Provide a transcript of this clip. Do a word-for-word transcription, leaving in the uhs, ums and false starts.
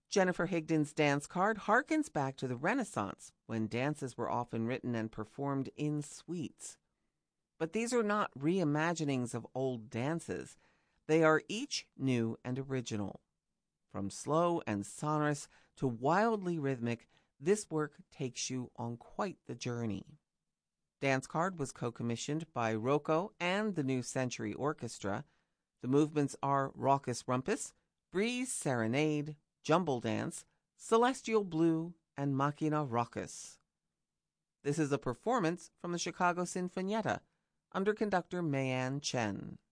Jennifer Higdon's dance card harkens back to the Renaissance, when dances were often written and performed in suites. But these are not reimaginings of old dances. They are each new and original. From slow and sonorous to wildly rhythmic, this work takes you on quite the journey. Dance Card was co-commissioned by Rocco and the New Century Orchestra. The movements are Raucous Rumpus, Breeze Serenade, Jumble Dance, Celestial Blue, and Machina Raucous. This is a performance from the Chicago Sinfonietta under conductor Mayan Chen.